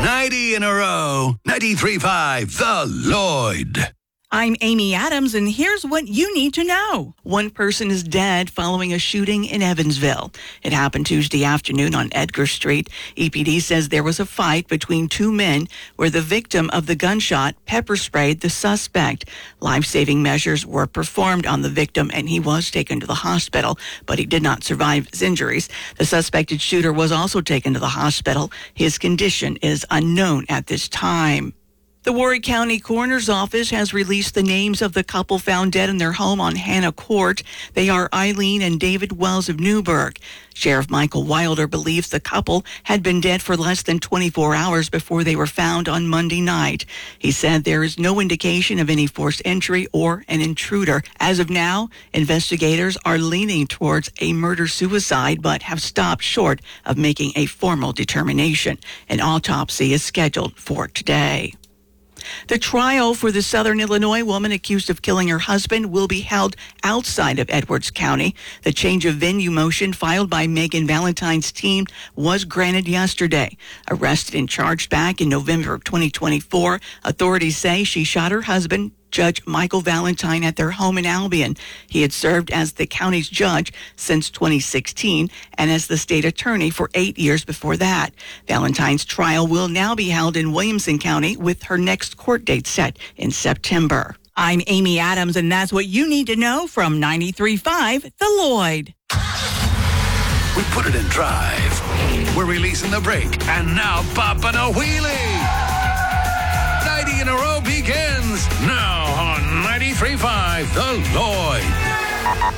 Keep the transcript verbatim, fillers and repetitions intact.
ninety in a row. ninety-three point five, The Lloyd. I'm Amy Adams, and here's what you need to know. One person is dead following a shooting in Evansville. It happened Tuesday afternoon on Edgar Street. E P D says there was a fight between two men where the victim of the gunshot pepper sprayed the suspect. Life-saving measures were performed on the victim, and he was taken to the hospital, but he did not survive his injuries. The suspected shooter was also taken to the hospital. His condition is unknown at this time. The Horry County Coroner's Office has released the names of the couple found dead in their home on Hannah Court. They are Eileen and David Wells of Newburgh. Sheriff Michael Wilder believes the couple had been dead for less than twenty-four hours before they were found on Monday night. He said there is no indication of any forced entry or an intruder. As of now, investigators are leaning towards a murder-suicide but have stopped short of making a formal determination. An autopsy is scheduled for today. The trial for the Southern Illinois woman accused of killing her husband will be held outside of Edwards County. The change of venue motion filed by Megan Valentine's team was granted yesterday. Arrested and charged back in November of twenty twenty-four, authorities say she shot her husband, Judge Michael Valentine, at their home in Albion. He had served as the county's judge since twenty sixteen and as the state attorney for eight years before that. Valentine's trial will now be held in Williamson County with her next court date set in September. I'm Amy Adams, and that's what you need to know from ninety-three point five The Lloyd. We put it in drive. We're releasing the brake, and now popping a wheelie. ninety in a row begins now on ninety-three point five The Lloyd.